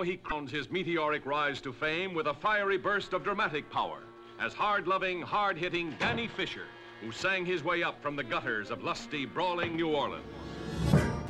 he crowns his meteoric rise to fame with a fiery burst of dramatic power as hard-loving, hard-hitting Danny Fisher, who sang his way up from the gutters of lusty, brawling New Orleans.